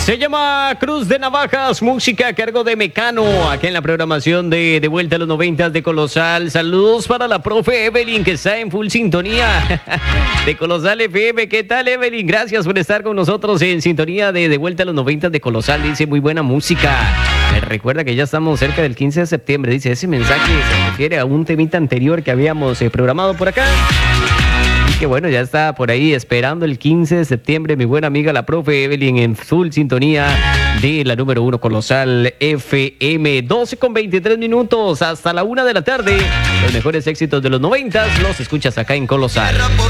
Se llama Cruz de Navajas, música a cargo de Mecano, aquí en la programación de Vuelta a los 90 de Colosal. Saludos para la profe Evelyn, que está en full sintonía de Colosal FM. ¿Qué tal, Evelyn? Gracias por estar con nosotros en sintonía de Vuelta a los 90 de Colosal. Dice, muy buena música. Recuerda que ya estamos cerca del 15 de septiembre. Dice, ese mensaje se refiere a un temita anterior que habíamos programado por acá. Que bueno, ya está por ahí esperando el 15 de septiembre mi buena amiga la profe Evelyn en full sintonía de la número 1 Colosal FM. 12:23 hasta la 1 de la tarde. Los mejores éxitos de los 90 los escuchas acá en Colosal.